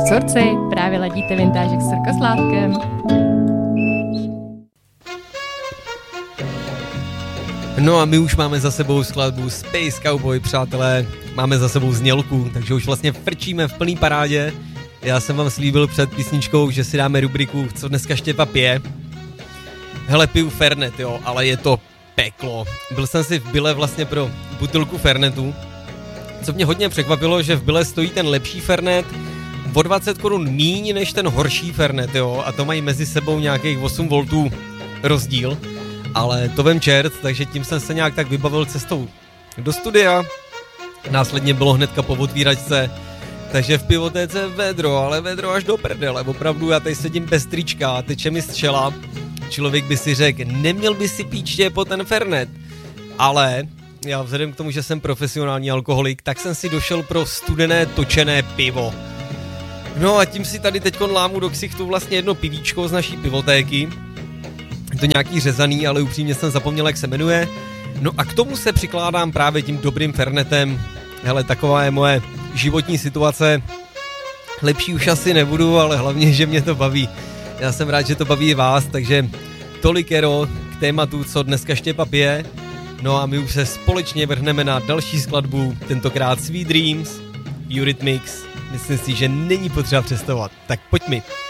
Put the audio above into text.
Sorci, právě ladíte Vintážek s Rkoslávkem. No a my už máme za sebou skladbu Space Cowboy, přátelé, máme za sebou znělku, takže už vlastně frčíme v plný parádě. Já jsem vám slíbil před písničkou, že si dáme rubriku Co dneska Štěpa pije. Hele, piju Fernet, jo, ale je to peklo. Byl jsem si v Bile vlastně pro butelku Fernetu. Co mě hodně překvapilo, že v Bile stojí ten lepší Fernet o 20 korun míň než ten horší Fernet, jo, a to mají mezi sebou nějakých 8 voltů rozdíl. Ale to vem čert, takže tím jsem se nějak tak vybavil cestou do studia. Následně bylo hnedka po otvíračce, takže v pivotéce vedro, ale vedro až do prdele. Opravdu já tady sedím bez trička, teče mi z čela. Člověk by si řekl, neměl by si pít štěpo ten Fernet. Ale já vzhledem k tomu, že jsem profesionální alkoholik, tak jsem si došel pro studené točené pivo. No a tím si tady teďkon lámu do ksichtu vlastně jedno pivíčko z naší pivotéky. Je to nějaký řezaný, ale upřímně jsem zapomněl, jak se jmenuje. No a k tomu se přikládám právě tím dobrým Fernetem. Hele, taková je moje životní situace. Lepší už asi nebudu, ale hlavně, že mě to baví. Já jsem rád, že to baví i vás, takže tolikero k tématu, co dneska Štěpa pije. No a my už se společně vrhneme na další skladbu, tentokrát Sweet Dreams, Eurythmics. Myslím si, že není potřeba představovat. Tak pojď mi.